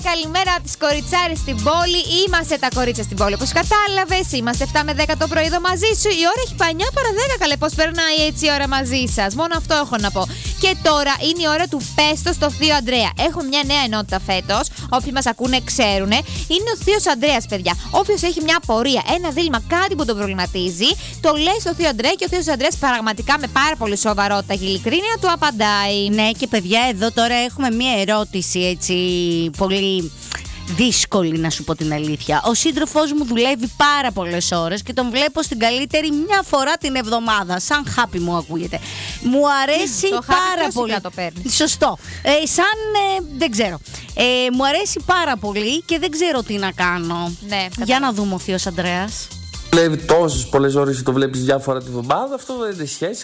Καλημέρα από τις κοριτσάρες στην πόλη. Είμαστε τα κορίτσια στην πόλη. Όπως κατάλαβες, είμαστε 7 με 10 το πρωί εδώ μαζί σου. Η ώρα έχει πάει 9 παρα 10. Καλέ, πώς περνάει έτσι η ώρα μαζί σας. Μόνο αυτό έχω να πω. Και τώρα είναι η ώρα του πέστο στο Θείο Ανδρέα. Έχω μια νέα ενότητα φέτος. Όποιοι μας ακούνε ξέρουνε. Είναι ο Θείος Ανδρέας, παιδιά. Όποιος έχει μια απορία, ένα δίλημμα, κάτι που τον προβληματίζει, το λέει στο Θείο Ανδρέα και ο Θείος Ανδρέας πραγματικά με πάρα πολύ σοβαρότητα και ειλικρίνεια του απαντάει. Ναι, και παιδιά, εδώ τώρα έχουμε μια ερώτηση έτσι πολύ δύσκολη, να σου πω την αλήθεια. Ο σύντροφός μου δουλεύει πάρα πολλές ώρες και τον βλέπω στην καλύτερη μια φορά την εβδομάδα. Σαν χάπι μου ακούγεται. Μου αρέσει πάρα πολύ. Το παίρνεις. Σωστό. Δεν ξέρω. Μου αρέσει πάρα πολύ και δεν ξέρω τι να κάνω. Ναι, για να δούμε ο Θείος Ανδρέας. Δουλεύει τόσες πολλές ώρες και το βλέπεις μια φορά την εβδομάδα. Αυτό δεν είναι σχέση.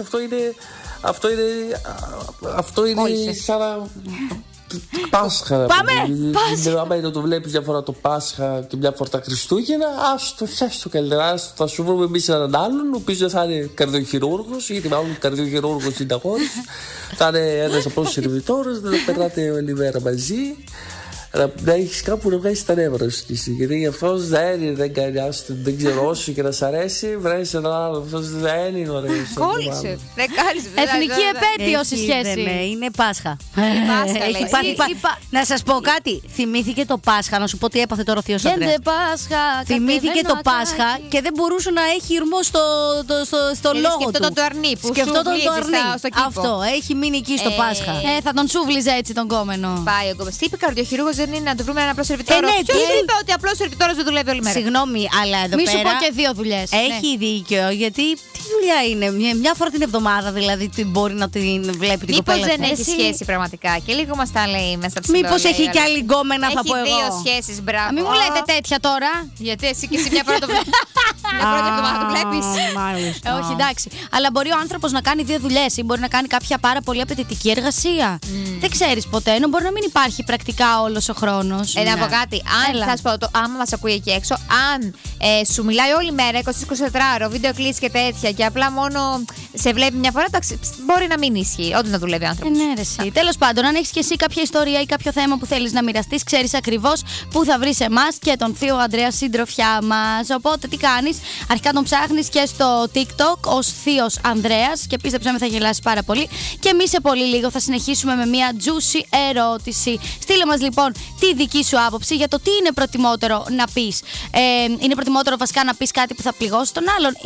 Αυτό είναι σαν να... Πάσχα. Πάμε! Άμα το βλέπεις μια φορά το Πάσχα και μια φορά τα Χριστούγεννα, άστο καλύτερα. Θα σου βρούμε εμείς έναν άλλον, ο οποίος δεν θα είναι καρδιοχειρούργος, γιατί μάλλον καρδιοχειρούργος είναι αγόρις. Θα είναι ένας απλός σερβιτόρος, να περνάτε όλη μέρα μαζί. Να έχεις κάπου να βγάλεις τα νεύρα σου. Γιατί αυτός δεν κάνει άστο, δεν ξέρω όσο και να σ' αρέσει, βρες έναν άλλο. Αυτός δεν είναι ωραίος. Κόλλησε. Δεν κάνεις. Εθνική επέτειο στη σχέση. Ναι, είναι Πάσχα. Πάσχα, να σας πω κάτι. Θυμήθηκε το Πάσχα, να σου πω τι έπαθε τώρα ο Θείος Ανδρέας. Θυμήθηκε το Πάσχα και δεν μπορούσε να έχει ηρμό στο λόγο του. Σκεφτόταν το αρνί που σκεφτόταν το αρνί. στο κήπο. Αυτό, έχει μείνει εκεί στο Πάσχα. Θα τον σούβλιζε έτσι τον κόμενο. Πάει ο κόμμα. Τι είπε καρδιοχειρούργος, δεν είναι να του βρούμε ένα απλό σερβιτόρο. Ναι, ποιος είπε ότι απλό σερβιτόρος δεν δουλεύει όλη μέρα. Συγγνώμη, αλλά εδώ Μη πέρα. σου πω και δύο δουλειές. Έχει δίκιο, γιατί τι δουλειά είναι. Μια φορά την εβδομάδα δηλαδή μπορεί να την βλέπει την κοπέλα. Μήπως δεν έχει σχέση πραγματικά και λίγο μας τα λέει μέσα ψηλό. Μήπως έχει και άλλη γκόμενα, θα πω εγώ. Έχει δύο σχέσεις, μπράβο. Μην μου λέτε τέτοια τώρα. Γιατί εσύ και εσύ μια φορά το βλέπεις. Μια φορά την εβδομάδα το βλέπεις. Όχι, εντάξει. Αλλά μπορεί ο άνθρωπος να κάνει δύο δουλειές ή μπορεί να κάνει κάποια πάρα πολύ απαιτητική εργασία. Δεν ξέρεις ποτέ, ενώ μπορεί να μην υπάρχει πρακτικά όλος ο χρόνος. Να πω κάτι. Θα σου πω, άμα μας ακούει εκεί έξω, αν σου μιλάει όλη μέρα 24 ώρο, βίντεο κλήσεις και τέτοια και απλά μόνο σε βλέπει μια φορά, μπορεί να μην ισχύει. Όντως να δουλεύει άνθρωπος. Ναι, ρε, εσύ. Τέλος πάντων, αν έχεις και εσύ κάποια ιστορία ή κάποιο θέμα που θέλεις να μοιραστείς, ξέρεις ακριβώς πού θα βρεις εμάς και τον Θείο Ανδρέα συντροφιά μας. Οπότε τι κάνεις, αρχικά τον ψάχνεις και στο TikTok ως Θείος Ανδρέας και πίστεψε με, θα γελάσεις πάρα πολύ. Και εμείς σε πολύ λίγο θα συνεχίσουμε με μια juicy ερώτηση. Στείλε μας λοιπόν τη δική σου άποψη για το τι είναι προτιμότερο να πεις. Είναι προτιμότερο βασικά να πεις κάτι που θα πληγώσει τον άλλον